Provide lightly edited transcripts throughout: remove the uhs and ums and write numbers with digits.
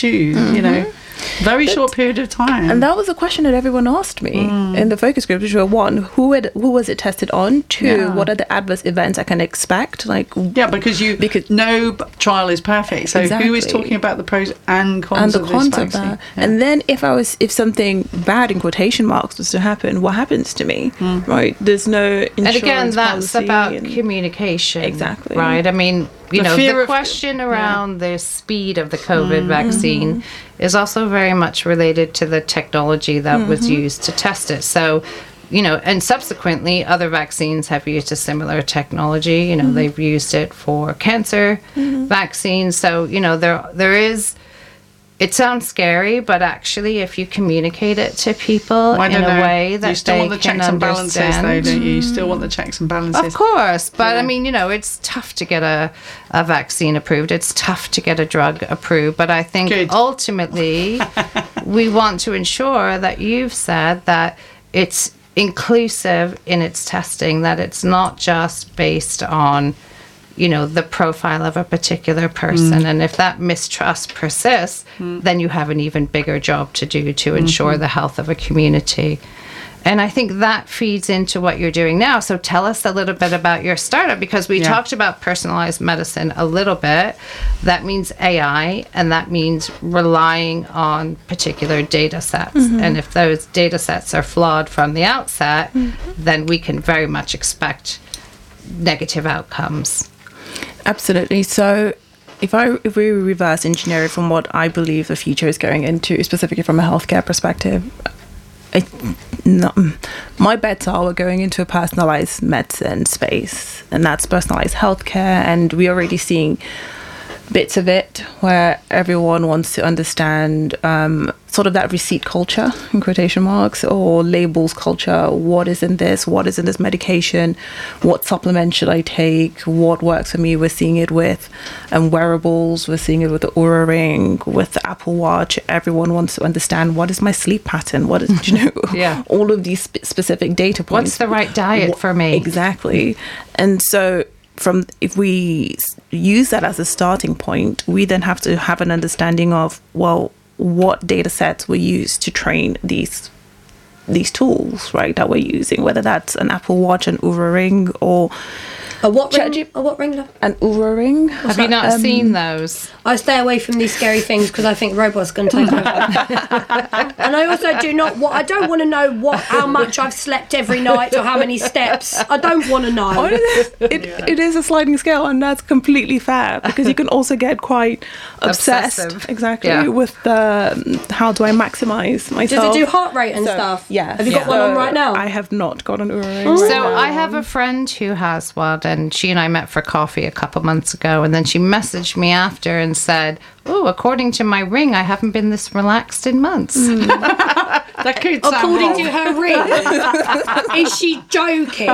shoes, you know, very short period of time. And that was a question that everyone asked me in the focus group, which were, one, who was it tested on? Two, what are the adverse events I can expect? Because no trial is perfect. So who is talking about the pros and cons of this vaccine? That. Yeah. And then if something bad in quotation marks was to happen, what happens to me? Right? There's no insurance And again, that's policy about communication. Exactly. Right? I mean, the question around the speed of the COVID vaccine is also very much related to the technology that was used to test it. So, and subsequently, other vaccines have used a similar technology. They've used it for cancer vaccines. So, there is. It sounds scary, but actually, if you communicate it to people in a way that you still want the checks and balances, though, don't you? You still want the checks and balances. Of course, but I mean, it's tough to get a vaccine approved. It's tough to get a drug approved. But I think ultimately, we want to ensure that you've said that it's inclusive in its testing, that it's not just based on the profile of a particular person. And if that mistrust persists, then you have an even bigger job to do to ensure the health of a community. And I think that feeds into what you're doing now. So tell us a little bit about your startup, because we talked about personalized medicine a little bit. That means AI, and that means relying on particular data sets. And if those data sets are flawed from the outset, then we can very much expect negative outcomes. Absolutely. So if we reverse engineer it from what I believe the future is going into, specifically from a healthcare perspective, my bets are we're going into a personalized medicine space, and that's personalized healthcare, and we're already seeing bits of it where everyone wants to understand sort of that receipt culture, in quotation marks, or labels culture. What is in this? What is in this medication? What supplement should I take? What works for me? We're seeing it with wearables. We're seeing it with the Oura Ring, with the Apple Watch. Everyone wants to understand, what is my sleep pattern? What is, all of these specific data points. What's the right diet for me? Exactly. And so if we use that as a starting point, we then have to have an understanding of, well, what data sets were used to train these tools, right, that we're using, whether that's an Apple Watch, an Oura Ring, or a what ring? A what ring? An Oura Ring. Have you not seen those? I stay away from these scary things because I think robots going to take over. And I also I don't want to know how much I've slept every night or how many steps. I don't want to know. It is a sliding scale, and that's completely fair, because you can also get quite obsessed. Obsessive. With the how do I maximize myself. Does it do heart rate and stuff? Yeah. Have you got one on right now? I have not got an Oura Ring. So I have a friend who has one, and she and I met for coffee a couple months ago, and then she messaged me after and said, "Oh, according to my ring, I haven't been this relaxed in months." That could sound according wrong. to her ring. Is she joking?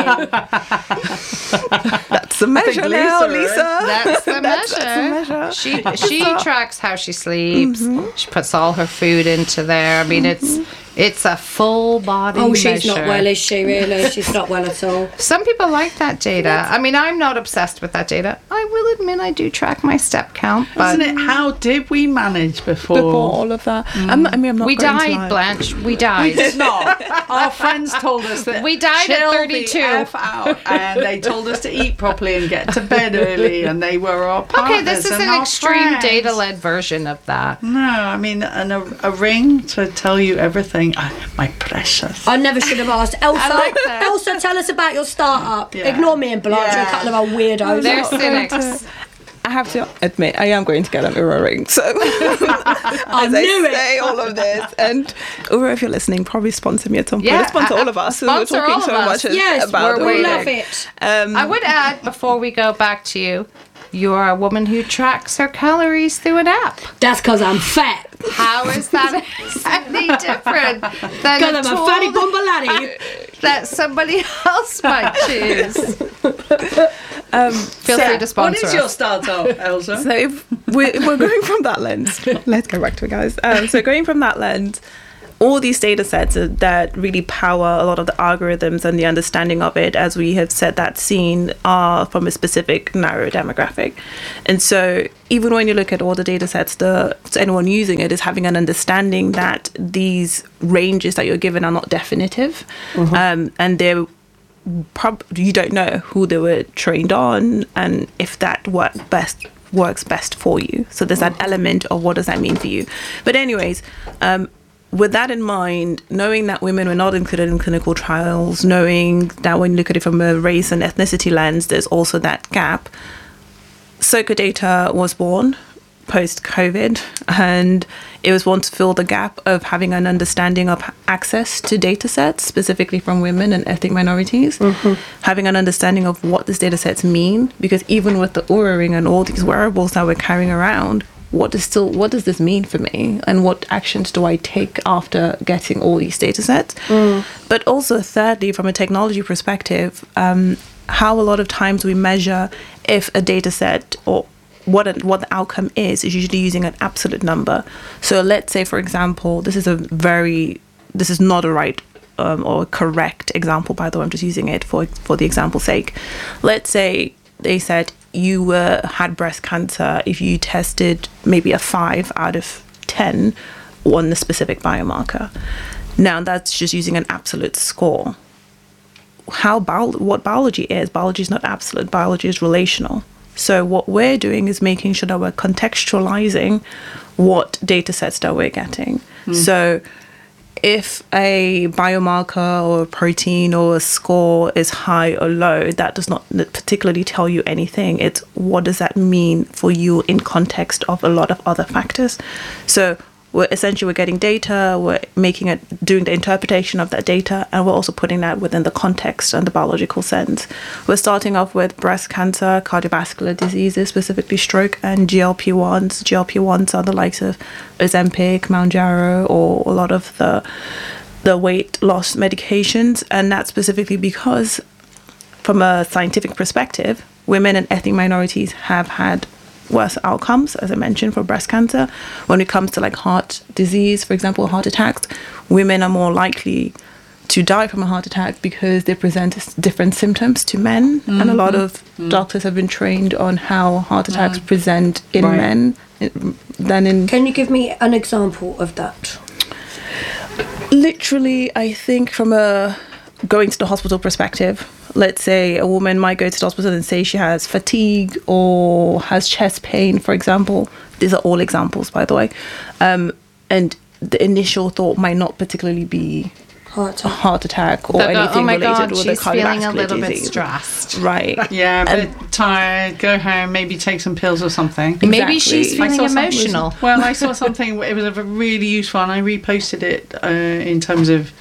That's the measure now, Lisa. That's the That's measure. She tracks how she sleeps. She puts all her food into there. I mean, it's a full body measure. She's not well, is she, really? She's not well at all. Some people like that data. I mean, I'm not obsessed with that data. I will admit I do track my step count. But Isn't it? How did we manage before all of that? I'm not we died, Blanche. We died. We did not. Our friends told us that we died at chill 32. the F out, and they told us to eat properly and get to bed early, and they were our partners. Okay, this is and an our extreme friends. data-led version of that. No, I mean a ring to tell you everything. My precious. I never should have asked. Elsa, like that. Elsa, tell us about your startup. Yeah. Ignore me and Blanche, a couple of our weirdos. They're cynics. I have to admit, I am going to get an Oura Ring. So I as knew I say all of this, and Oura, if you're listening, probably sponsor me at some point. Yeah, Sponsor all of us. We're sponsor talking all so of much us. Yes, about we're we waiting. love it. I would add, before we go back to you, you're a woman who tracks her calories through an app. That's because I'm fat. How is that any different than Because I'm a fatty bombalati. that somebody else might choose? Feel free to sponsor What is your us. startup, Elsa? So if we're going from that lens, let's go back to it, guys. So going from that lens, all these data sets that really power a lot of the algorithms and the understanding of it, as we have said, that seen are from a specific narrow demographic. And so even when you look at all the data sets, anyone using it is having an understanding that these ranges that you're given are not definitive. And they're you don't know who they were trained on and if that works best for you. So there's that element of what does that mean for you. But anyways, with that in mind, knowing that women were not included in clinical trials, knowing that when you look at it from a race and ethnicity lens, there's also that gap. SOCA was born post-COVID, and it was born to fill the gap of having an understanding of access to data sets, specifically from women and ethnic minorities, having an understanding of what these data sets mean, because even with the Oura Ring and all these wearables that we're carrying around, what does this mean for me, and what actions do I take after getting all these data sets? But also thirdly, from a technology perspective, how a lot of times we measure if a data set or what the outcome is usually using an absolute number. So let's say, for example, this is not a right or correct example, by the way, I'm just using it for the example's sake. Let's say they said you had breast cancer if you tested maybe a 5 out of 10 on the specific biomarker. Now that's just using an absolute score. What biology is not absolute. Biology is relational. So what we're doing is making sure that we're contextualizing what data sets that we're getting. So if a biomarker or a protein or a score is high or low, that does not particularly tell you anything. It's what does that mean for you in context of a lot of other factors. So we're getting data, we're doing the interpretation of that data, and we're also putting that within the context and the biological sense. We're starting off with breast cancer, cardiovascular diseases, specifically stroke, and GLP-1s. GLP-1s are the likes of Ozempic, Mounjaro, or a lot of the weight loss medications, and that's specifically because, from a scientific perspective, women and ethnic minorities have had worse outcomes, as I mentioned, for breast cancer. When it comes to like heart disease, for example, heart attacks, women are more likely to die from a heart attack because they present different symptoms to men. And a lot of doctors have been trained on how heart attacks present in men than in... Can you give me an example of that? Literally, I think from a going to the hospital perspective, let's say a woman might go to the hospital and say she has fatigue or has chest pain, for example. These are all examples, by the way. And the initial thought might not particularly be a heart attack or anything related with a cardiovascular disease. She's feeling a little bit stressed. Right. Yeah, but tired, go home, maybe take some pills or something. Exactly. Maybe she's feeling emotional. Well, I saw something, it was a really useful, and I reposted it in terms of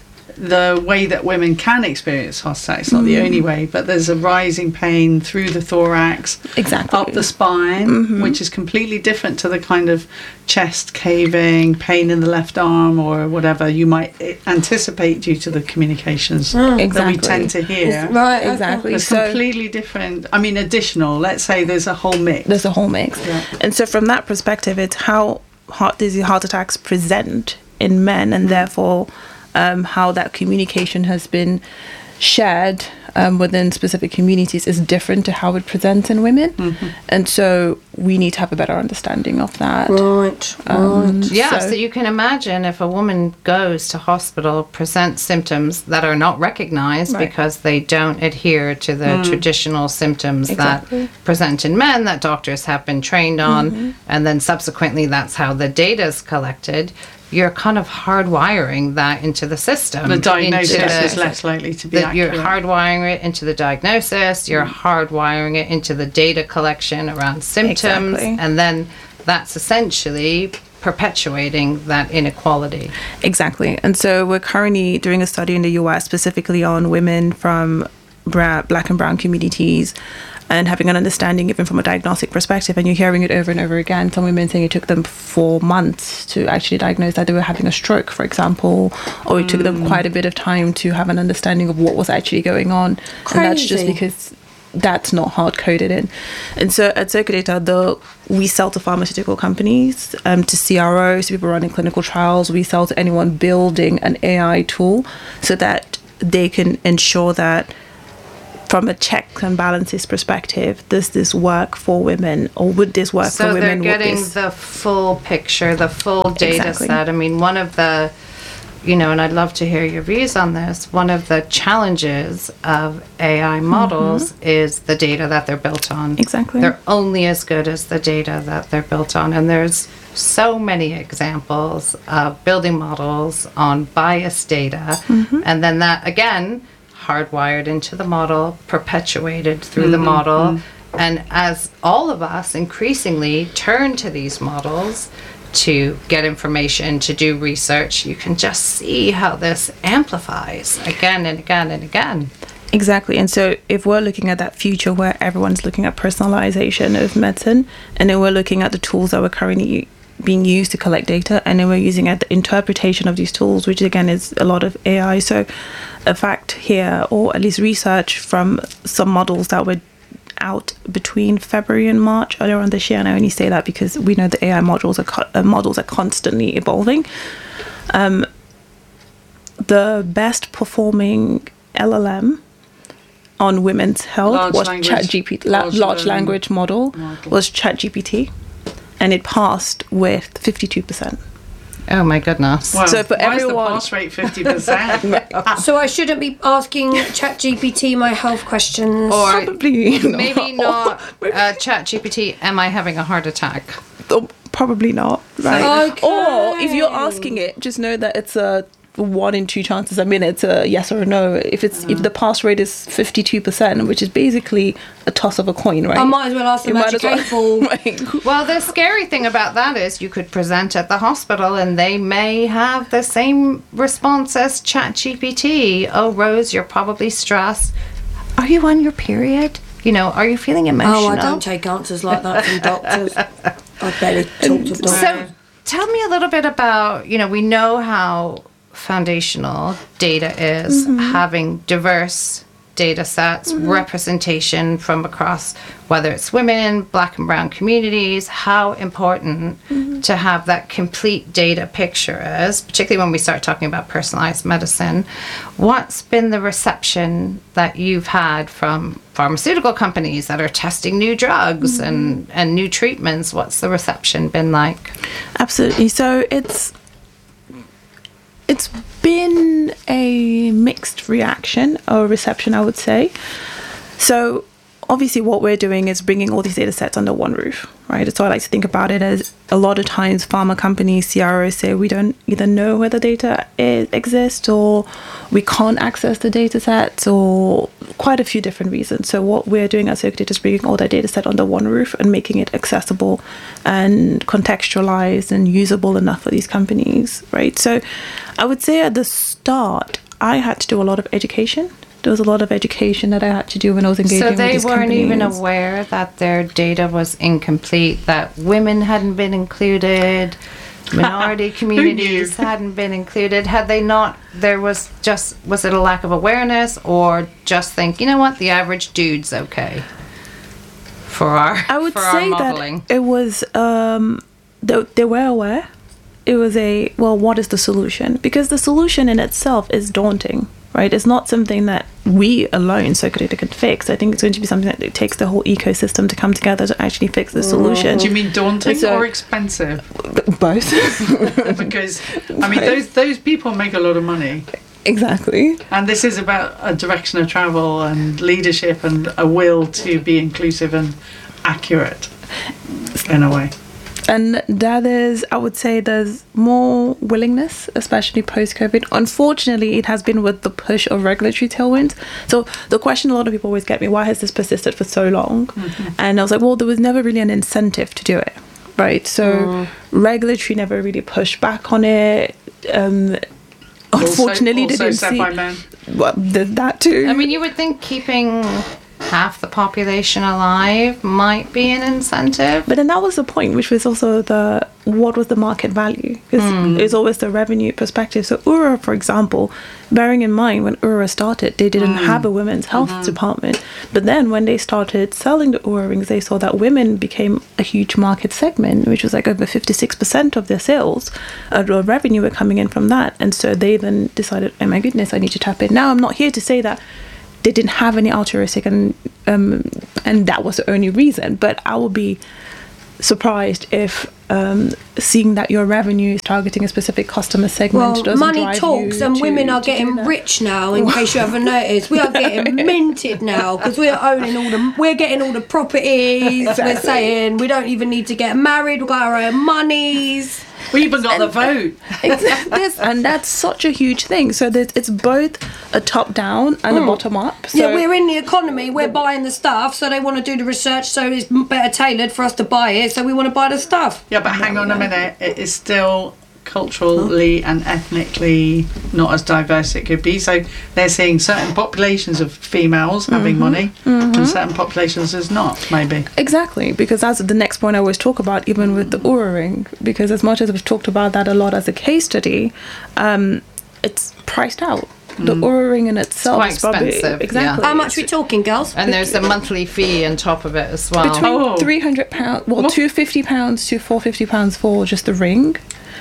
the way that women can experience heart attack. It's not the only way, but there's a rising pain through the thorax, up the spine, which is completely different to the kind of chest caving, pain in the left arm or whatever you might anticipate due to the communications that we tend to hear. Right, exactly. It's completely different. I mean, additional, let's say there's a whole mix. Yeah. And so from that perspective, it's how heart attacks present in men, and therefore how that communication has been shared within specific communities is different to how it presents in women. And so we need to have a better understanding of that. Right. Yeah, so you can imagine if a woman goes to hospital, presents symptoms that are not recognized because they don't adhere to the traditional symptoms that present in men that doctors have been trained on, and then subsequently that's how the data is collected. You're kind of hardwiring that into the system. The diagnosis is less likely to be accurate. You're hardwiring it into the diagnosis, you're hardwiring it into the data collection around symptoms, and then that's essentially perpetuating that inequality. Exactly. And so we're currently doing a study in the US specifically on women from Black and brown communities, and having an understanding even from a diagnostic perspective. And you're hearing it over and over again, some women saying it took them 4 months to actually diagnose that they were having a stroke, for example, or it took them quite a bit of time to have an understanding of what was actually going on. Crazy. And that's just because that's not hard coded in. And so at Circadata, we sell to pharmaceutical companies, to CROs, to people running clinical trials. We sell to anyone building an AI tool so that they can ensure that from a checks and balances perspective, does this work for women, or would this work for women? So they're getting the full picture, the full data set. I mean, one of the, and I'd love to hear your views on this, one of the challenges of AI models is the data that they're built on. Exactly. They're only as good as the data that they're built on. And there's so many examples of building models on biased data. And then that, again, hardwired into the model, perpetuated through the model. And as all of us increasingly turn to these models to get information, to do research, you can just see how this amplifies again and again and again. Exactly. And so if we're looking at that future where everyone's looking at personalization of medicine, and then we're looking at the tools that we're currently being used to collect data, and then we're using at the interpretation of these tools, which again is a lot of AI. So a fact here, or at least research from some models that were out between February and March earlier on this year, and I only say that because we know the AI models are constantly evolving. The best performing LLM on women's health was ChatGPT. Large language model was ChatGPT, and it passed with 52%. Oh my goodness. Well, so for why everyone, is the pass rate 50%? So I shouldn't be asking ChatGPT my health questions. Or probably maybe not ChatGPT, am I having a heart attack? Probably not, right? Okay. Or if you're asking it, just know that it's a 1 in 2 chances. I mean, it's a yes or a no. If the pass rate is 52%, which is basically a toss of a coin, right? I might as well ask the magic 8 ball. Right. Well, the scary thing about that is you could present at the hospital and they may have the same response as ChatGPT. Oh, Rose, you're probably stressed. Are you on your period? Are you feeling emotional? Oh, I don't take answers like that from doctors. I barely talk to doctors. So tell me a little bit about, we know how foundational data is, having diverse data sets, representation from across, whether it's women, Black and brown communities, how important to have that complete data picture is, particularly when we start talking about personalized medicine. What's been the reception that you've had from pharmaceutical companies that are testing new drugs and new treatments? What's the reception been like? Absolutely. So it's been a mixed reaction or reception, I would say. So obviously what we're doing is bringing all these data sets under one roof, right? So I like to think about it as a lot of times pharma companies, CROs say we don't either know where the data exists, or we can't access the data sets, or quite a few different reasons. So what we're doing at Circadata is bringing all that data set under one roof and making it accessible and contextualized and usable enough for these companies, right? So I would say at the start, I had to do a lot of education. There was a lot of education that I had to do when I was engaging with these companies. So they weren't even aware that their data was incomplete, that women hadn't been included, minority communities hadn't been included. Had they not, was it a lack of awareness, or just think, you know what, the average dude's okay for our modeling? I would say that it was, they were aware. It was what is the solution? Because the solution in itself is daunting, right? It's not something that we alone, Circadata, can fix. I think it's going to be something that it takes the whole ecosystem to come together to actually fix the solution. Do you mean daunting or expensive? Both. Because, I mean, those people make a lot of money. Exactly. And this is about a direction of travel and leadership and a will to be inclusive and accurate in a way. And that is, I would say there's more willingness, especially post-COVID. Unfortunately, it has been with the push of regulatory tailwinds. So the question a lot of people always get me, why has this persisted for so long? And I was like, well, there was never really an incentive to do it, right? So regulatory never really pushed back on it. Unfortunately, also didn't set see... by men. Well, that too. I mean, you would think keeping half the population alive might be an incentive. But then that was the point, which was also what was the market value? Because it's always the revenue perspective. So Oura, for example, bearing in mind when Oura started, they didn't have a women's health department. But then when they started selling the Oura rings, they saw that women became a huge market segment, which was like over 56% of their sales or revenue were coming in from that. And so they then decided, oh my goodness, I need to tap in. Now, I'm not here to say that they didn't have any altruistic and that was the only reason, but I will be surprised if seeing that your revenue is targeting a specific customer segment doesn't money drive talks, you and to, women are to do getting that. rich now. In case you haven't noticed, we are getting minted now because we're getting all the properties. Exactly. We're saying we don't even need to get married. We've got our own monies. We even got the vote. And that's such a huge thing. So that it's both a top down and a bottom up. So Yeah, we're in the economy. We're buying the stuff, so they want to do the research, so it's better tailored for us to buy it. So we want to buy the stuff. Yeah, but hang on a minute. It is still culturally and ethnically not as diverse as it could be. So they're seeing certain populations of females having money and certain populations as not, maybe. Exactly, because that's the next point I always talk about, even with the Oura ring, because as much as we've talked about that a lot as a case study, it's priced out. The Oura ring in itself quite is probably expensive, exactly. How much are we talking, girls? And there's a monthly fee on top of it as well. Between £300, well, £250 to £450 for just the ring.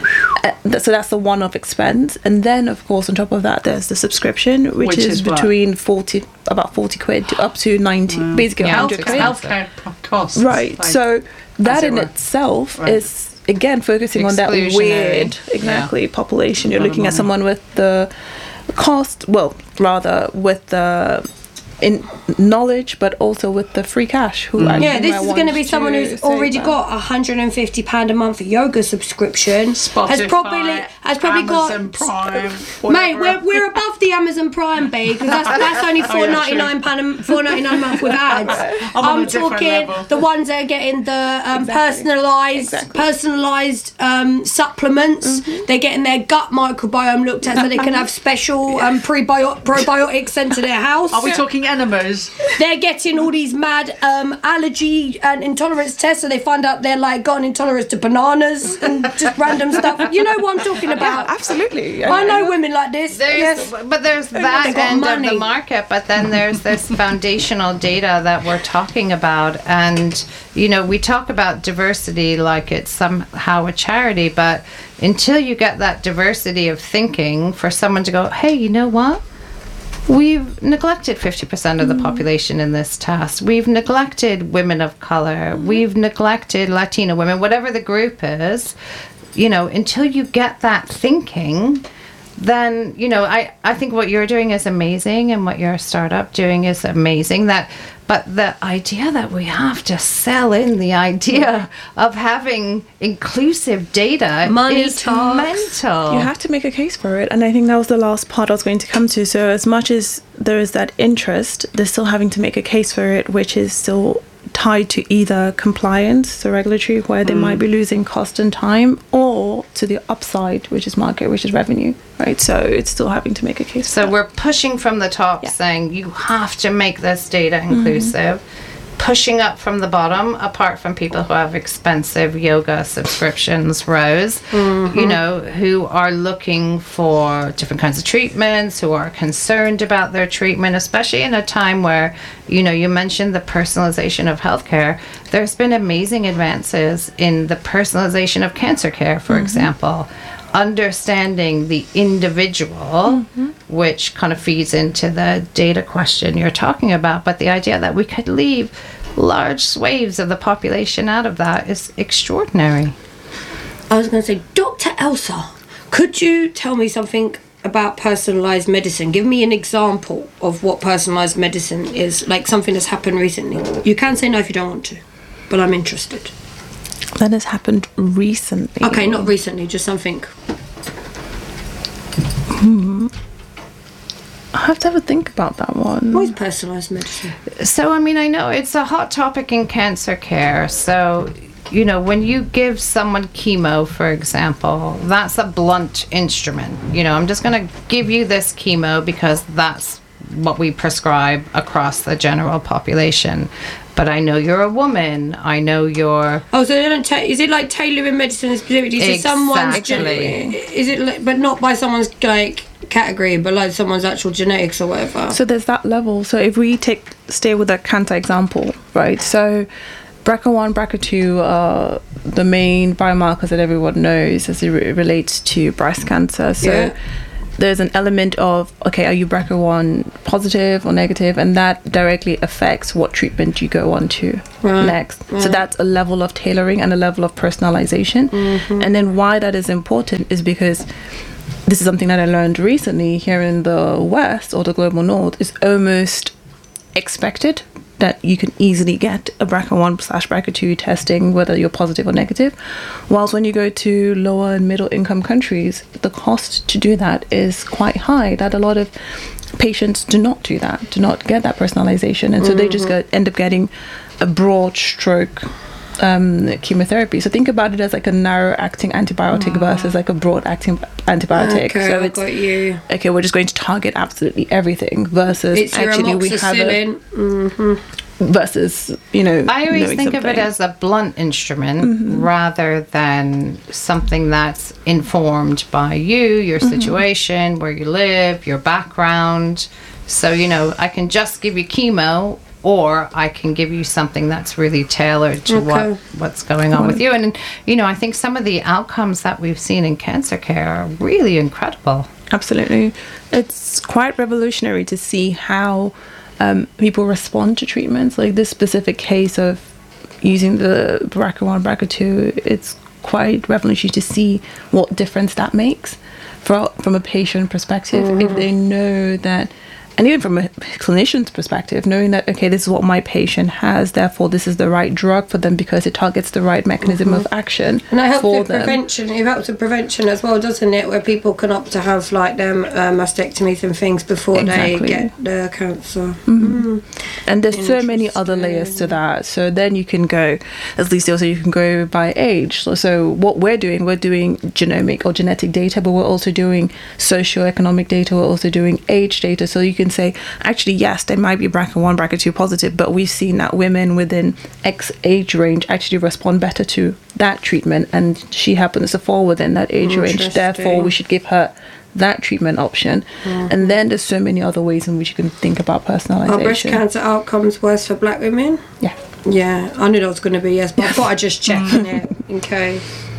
So that's the one-off expense, and then of course on top of that there's the subscription, which is what? between about 40 quid to up to 90, basically Yeah, 100 quid. Healthcare costs. Right. like- So that it in were. itself Right. is again focusing on that Exclusionary. weird population. You're looking at someone with the cost, well, rather with the in knowledge, but also with the free cash. Who actually Yeah, this might is want going to be someone to who's save already that. got £150 a month yoga subscription. Spotify, has probably Amazon got. Prime. Mate, whatever. we're above the Amazon Prime, babe, because that's only £4.99 a month with ads. I'm on a I'm different talking level. the ones that are getting the Exactly. personalised supplements. They're getting their gut microbiome looked at so they can have special probiotics sent to their house. Are we talking enemas? They're getting all these mad allergy and intolerance tests, so they find out they're like got an intolerance to bananas and just random stuff. You know what I'm talking about? Absolutely. I know women like this. There's that They got end money. of the market, but then there's this foundational data that we're talking about. And, you know, we talk about diversity like it's somehow a charity, but until you get that diversity of thinking for someone to go, hey, you know what? We've neglected 50% of the population in this task. We've neglected women of color. We've neglected Latino women, whatever the group is. You know, until you get that thinking, then, you know, I think what you're doing is amazing and what your startup doing is amazing. But the idea that we have to sell in the idea of having inclusive data Money is talks. mental. You have to make a case for it, and I think that was the last part I was going to come to. So as much as there is that interest, they're still having to make a case for it, which is still tied to either compliance, so regulatory, where they might be losing cost and time, or to the upside, which is market, which is revenue, right? So it's still having to make a case. So for we're pushing from the top, saying you have to make this data inclusive. Pushing up from the bottom, apart from people who have expensive yoga subscriptions, Rose, you know, who are looking for different kinds of treatments, who are concerned about their treatment, especially in a time where, you know, you mentioned the personalization of healthcare. There's been amazing advances in the personalization of cancer care, for example. Understanding the individual, which kind of feeds into the data question you're talking about, but the idea that we could leave large swathes of the population out of that is extraordinary. I was going to say, Dr. Elsa, could you tell me something about personalised medicine? Give me an example of what personalised medicine is, like something that's happened recently. You can say no if you don't want to, but I'm interested. that has happened recently. Okay, not recently, just something. I have to have a think about that one. What is personalised medicine? So, I mean, I know it's a hot topic in cancer care. So, you know, when you give someone chemo, for example, that's a blunt instrument. You know, I'm just going to give you this chemo because that's what we prescribe across the general population. But I know you're a woman. I know you're. Oh, so they don't is it like tailoring medicine specifically to someone's? Is it, like, but not by someone's like category, but like someone's actual genetics or whatever? So there's that level. So if we stay with the cancer example, right? So BRCA1, BRCA2 are the main biomarkers that everyone knows as it relates to breast cancer. So there's an element of, okay, are you BRCA1 positive or negative? And that directly affects what treatment you go on to next. So that's a level of tailoring and a level of personalization. And then why that is important is because this is something that I learned recently here in the West or the global North. Is almost expected that you can easily get a BRCA1/BRCA2 testing, whether you're positive or negative. Whilst when you go to lower and middle income countries, the cost to do that is quite high, that a lot of patients do not do that, do not get that personalization. And so they just end up getting a broad stroke chemotherapy. So think about it as like a narrow acting antibiotic versus like a broad acting antibiotic. Okay, so it's got you. Okay, we're just going to target absolutely everything versus it's actually we have a versus, you know, I always think of it as a blunt instrument rather than something that's informed by you, your situation, where you live, your background. So, you know, I can just give you chemo, or I can give you something that's really tailored to what's going on with you. And, you know, I think some of the outcomes that we've seen in cancer care are really incredible. Absolutely. It's quite revolutionary to see how people respond to treatments. Like this specific case of using the BRCA1, BRCA2, it's quite revolutionary to see what difference that makes from a patient perspective. If they know that, and even from a clinician's perspective, knowing that, okay, this is what my patient has, therefore this is the right drug for them because it targets the right mechanism of action. And it helps for with them. prevention. It helps with prevention as well, doesn't it? Where people can opt to have like them mastectomies and things before they get the cancer. And there's so many other layers to that. So then you can go, at least also you can go by age. So what we're doing genomic or genetic data, but we're also doing socioeconomic data. We're also doing age data. So you can say, actually, yes, they might be BRCA1, BRCA2 positive, but we've seen that women within X age range actually respond better to that treatment, and she happens to fall within that age range. Therefore, we should give her that treatment option. And then there's so many other ways in which you can think about personalization. Are breast cancer outcomes worse for black women? Yeah, I knew that was going to be yes, but I thought I'd just check on it in case.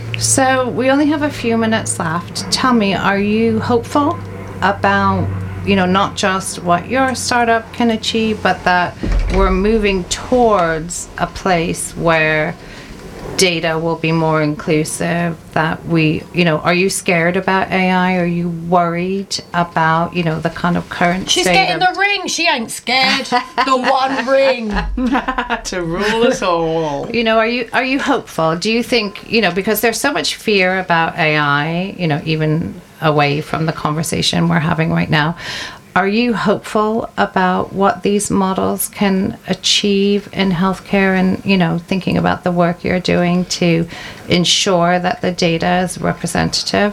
So we only have a few minutes left. Tell me, are you hopeful about, you know, not just what your startup can achieve, but that we're moving towards a place where data will be more inclusive, that we, you know, are you scared about AI? Are you worried about, you know, the kind of current She's state getting the ring. She ain't scared. The one ring. To rule us all. You know, are you hopeful? Do you think, you know, because there's so much fear about AI, you know, even away from the conversation we're having right now, are you hopeful about what these models can achieve in healthcare, and, you know, thinking about the work you're doing to ensure that the data is representative?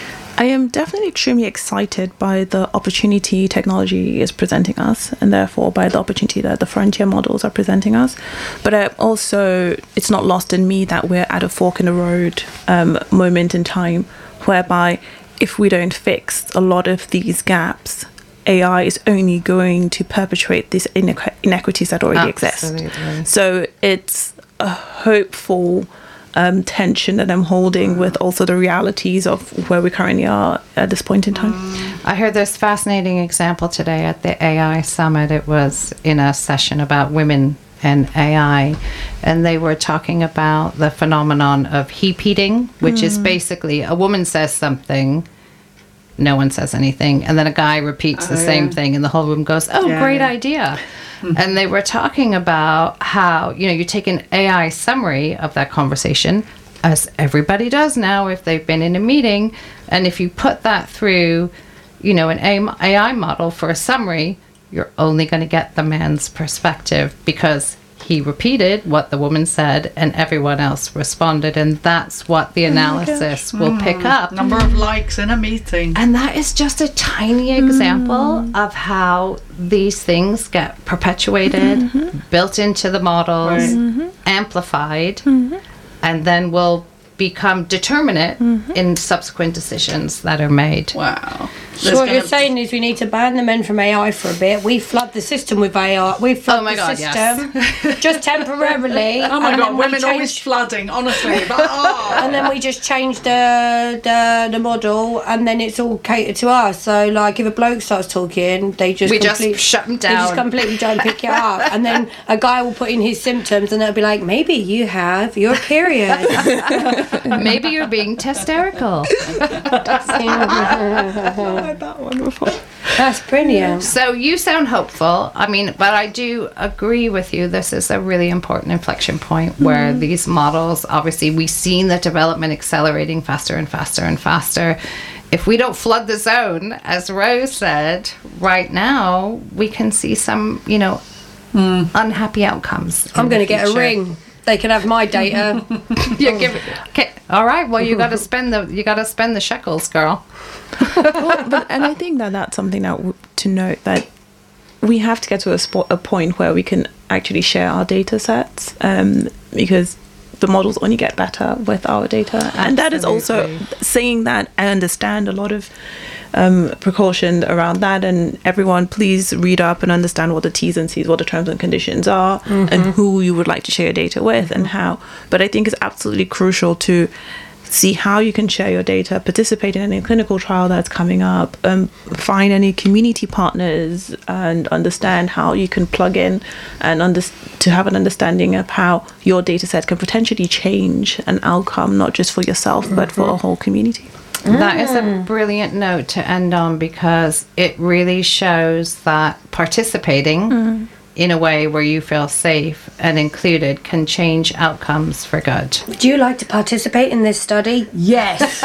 I am definitely extremely excited by the opportunity technology is presenting us, and therefore by the opportunity that the frontier models are presenting us. But also, it's not lost in me that we're at a fork in the road moment in time, whereby if we don't fix a lot of these gaps, AI is only going to perpetuate these inequities that already exist. So it's a hopeful tension that I'm holding with also the realities of where we currently are at this point in time. I heard this fascinating example today at the AI Summit. It was in a session about women and AI, and they were talking about the phenomenon of heap eating, which is basically a woman says something, no one says anything, and then a guy repeats the same thing, and the whole room goes, great idea. And they were talking about how, you know, you take an AI summary of that conversation, as everybody does now if they've been in a meeting, and if you put that through, you know, an AI model for a summary, you're only going to get the man's perspective because he repeated what the woman said and everyone else responded, and that's what the analysis will pick up. Number of likes in a meeting. And that is just a tiny example of how these things get perpetuated, built into the models, amplified, and then will become determinate in subsequent decisions that are made. Wow. So what you're saying is we need to ban the men from AI for a bit. We flood the system with AI. We flood the system just temporarily. Oh my God, women always flooding, honestly. But, and then we just change the model, and then it's all catered to us. So like, if a bloke starts talking, we just shut them down. They just completely don't pick it up, and then a guy will put in his symptoms, and they'll be like, maybe you have your period. Maybe you're being testerical. That one before. That's brilliant. So you sound hopeful. I mean, but I do agree with you. This is a really important inflection point where these models, obviously, we've seen the development accelerating faster and faster and faster. If we don't flood the zone, as Rose said, right now, we can see some, unhappy outcomes. I'm going to get a ring. They can have my data. All right. Well, you got to spend the shekels, girl. And I think that's something to note, that we have to get to a point where we can actually share our data sets, because the models only get better with our data. Absolutely. And that is also saying that I understand a lot of precaution around that, and everyone please read up and understand what the T's and C's, what the terms and conditions are, and who you would like to share your data with and how. But I think it's absolutely crucial to see how you can share your data, participate in any clinical trial that's coming up, find any community partners, and understand how you can plug in and to have an understanding of how your data set can potentially change an outcome, not just for yourself, but for a whole community. That is a brilliant note to end on, because it really shows that participating in a way where you feel safe and included can change outcomes for good. Would you like to participate in this study? Yes.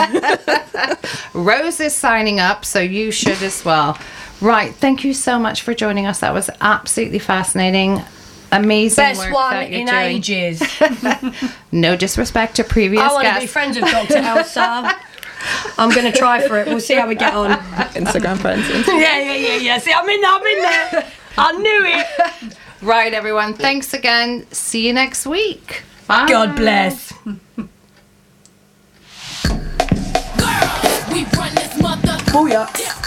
Rose is signing up, so you should as well. Right, thank you so much for joining us. That was absolutely fascinating. Amazing Best work one that you're in doing. ages. No disrespect to previous I want to guests. be friends with Dr. Elsa. I'm going to try for it. We'll see how we get on. Instagram friends. Yeah. See, I'm in there. I knew it. Right, everyone. Thanks again. See you next week. Bye. God bless. Girl, we run this mother. Booyah.